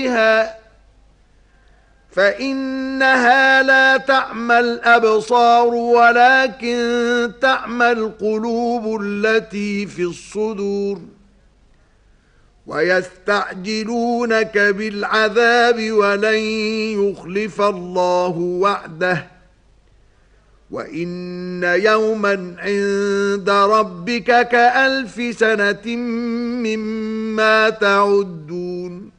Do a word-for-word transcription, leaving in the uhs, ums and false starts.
فإنها لا تعمى الأبصار ولكن تعمى القلوب التي في الصدور ويستعجلونك بالعذاب ولن يخلف الله وعده وإن يوما عند ربك كألف سنة مما تعدون